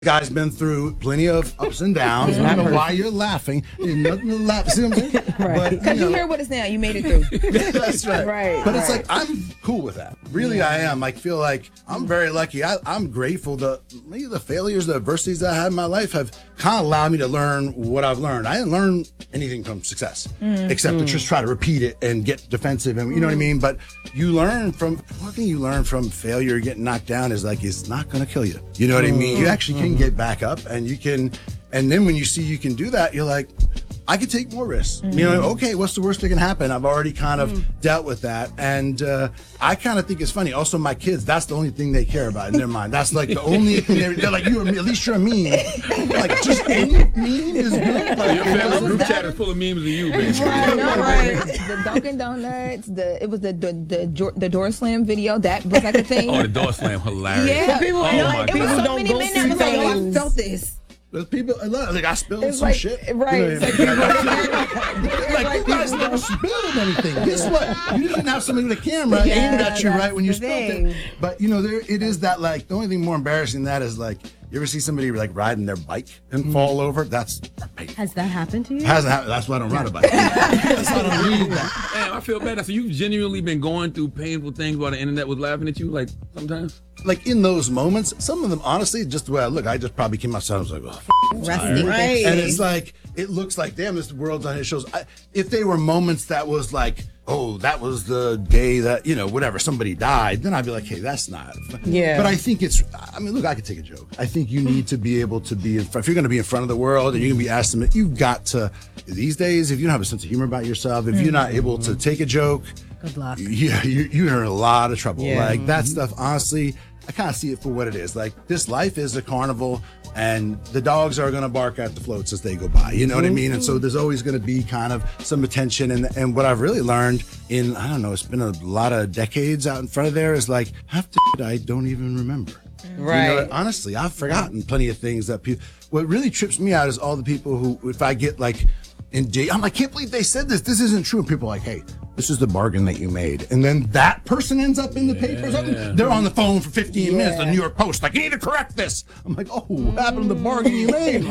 Guy's been through plenty of ups and downs. I don't know why you're laughing. There's nothing to laugh. See what I'm saying? Right. Because you hear what it's now. You made it through. That's right. Right, But it's right. like, I'm cool with that. Really, I am. I feel like I'm very lucky. I'm grateful that maybe the failures, the adversities that I had in my life have kind of allowed me to learn what I've learned. I didn't learn anything from success, except to just try to repeat it and get defensive. And you know what I mean? But you learn from, one thing you learn from failure, getting knocked down is like, it's not going to kill you. You know what I mean? You actually can get back up and you can, and then when you see you can do that, you're like, I could take more risks. You know, okay, what's the worst that can happen? I've already kind of dealt with that. And I kind of think it's funny. Also, my kids, that's the only thing they care about in their mind. That's like the only thing they're like, at least you're a meme. Like, just any meme is good. Like, Your family group chat is full of memes of you, basically. Right. The Dunkin' Donuts, it was the door slam video. That was like a thing. Oh, the door slam, hilarious. Yeah. People, Oh, you know, my like, It was people so don't many go men that through was like, oh, I things. felt this. There's people, like, I spilled It's some like, shit. right. You know It's what I like, mean? Like, you guys never spilled anything. Guess what? You didn't have somebody with a camera aimed at you right when you the spilled thing. it. But, you know, it is that, like, the only thing more embarrassing than that is, like, you ever see somebody, like, riding their bike and fall over? That's painful. Has that happened to you? Hasn't happened. That's why I don't ride a bike. That's why I don't read that. Damn, I feel bad. So you've genuinely been going through painful things while the internet was laughing at you, like, sometimes? Like, in those moments, some of them, honestly, just the way I look, I just probably came outside and was like, oh, Resting. Right. and it's like, it looks like, damn, this world's on his shoulders. If they were moments that was like, oh, that was the day that, you know, whatever, somebody died, then I'd be like, hey, that's not. Yeah. But I think I mean, look, I could take a joke. I think you need to be able to be, if you're going to be in front of the world and you're going to be asked them, you've got to, these days, if you don't have a sense of humor about yourself, if you're not able to take a joke, Good luck. yeah, you're in a lot of trouble. Yeah. Like, that stuff, honestly, I kind of see it for what it is. Like, this life is a carnival, and the dogs are going to bark at the floats as they go by. You know what I mean? And so there's always going to be kind of some attention. And what I've really learned in, I don't know, it's been a lot of decades out in front of there is like, half the shit I don't even remember. Right. You know, honestly, I've forgotten plenty of things that people. What really trips me out is all the people who, if I get like, I'm like, I can't believe they said this. This isn't true. And people are like, hey, this is the bargain that you made. And then that person ends up in the paper or something. They're on the phone for 15 minutes, the New York Post, like, you need to correct this. I'm like, oh, what happened to the bargain you made?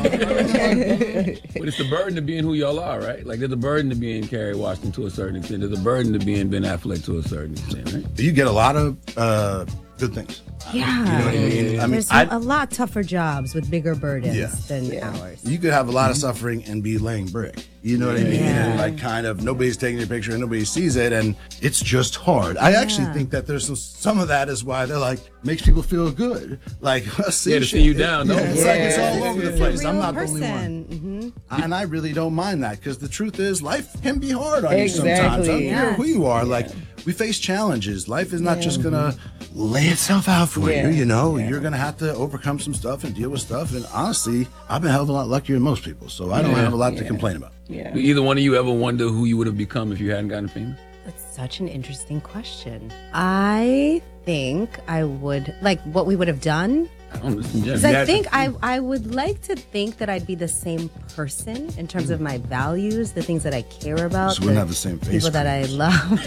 But it's the burden of being who y'all are, right? Like, there's a burden to being Kerry Washington to a certain extent. There's a burden to being Ben Affleck to a certain extent, right? You get a lot of good things. Yeah. You know what I mean? I mean, There's a lot tougher jobs with bigger burdens than ours. you could have a lot of suffering and be laying brick. You know what I mean? Yeah. And like kind of nobody's taking your picture and nobody sees it and it's just hard. I actually think that there's some of that is why they're like makes people feel good. Like see, Yeah, to see you down, yeah, don't it's it? like it's all Yeah. over the You're a place. I'm real not the only one. person. And I really don't mind that because the truth is life can be hard on you Exactly. sometimes. I don't care Yes. who you are. Like we face challenges. Life is not just gonna lay itself out for Yeah. you, you know. You're gonna have to overcome some stuff and deal with stuff. And honestly, I've been a hell of a lot luckier than most people. So I don't have a lot to complain about. Yeah. Do either one of you ever wonder who you would have become if you hadn't gotten famous? That's such an interesting question. I think I would, like, what we would have done. I don't know. Because I think I would like to think that I'd be the same person in terms of my values, the things that I care about. Just wouldn't have the same face People that I cream. love.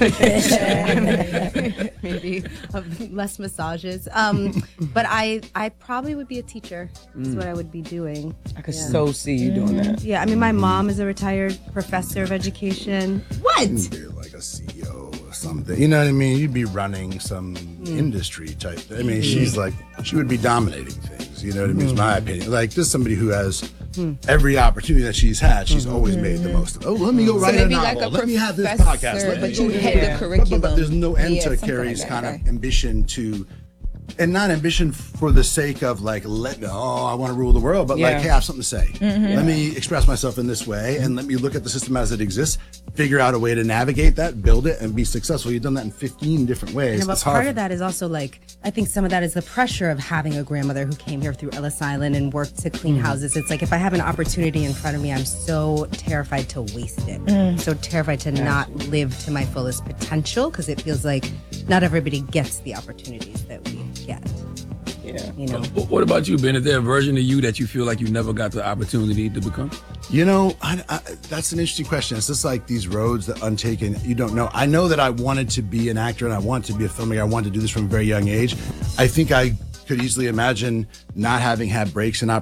Maybe less massages. But I probably would be a teacher. That's what I would be doing. I could so see you doing that. Yeah, I mean, my mom is a retired professor of education. What? Be like a CEO or something. You know what I mean? You'd be running some industry type. I mean, she's like, she would be dominating things. You know what I mean? It's my opinion. Like, this is somebody who has every opportunity that she's had, she's always made the most of it. Oh, let me go write a maybe novel. like a Let me have this professor, podcast. Let but me you go head here. the curriculum. But there's no end Yeah, to something Carrie's like that, kind okay. of ambition to, and not ambition for the sake of like, I want to rule the world, but like, Yeah. hey, I have something to say. Let me express myself in this way and let me look at the system as it exists, figure out a way to navigate that, build it, and be successful. You've done that in 15 different ways. Yeah, but It's part hard. of that is also like, I think some of that is the pressure of having a grandmother who came here through Ellis Island and worked to clean houses. It's like if I have an opportunity in front of me, I'm so terrified to waste it. So terrified to not live to my fullest potential because it feels like not everybody gets the opportunities that we get. Yeah. You know? What about you, Ben? Is there a version of you that you feel like you never got the opportunity to become? You know, that's an interesting question. It's just like these roads that untaken, you don't know. I know that I wanted to be an actor and I wanted to be a filmmaker. I wanted to do this from a very young age. I think I could easily imagine not having had breaks and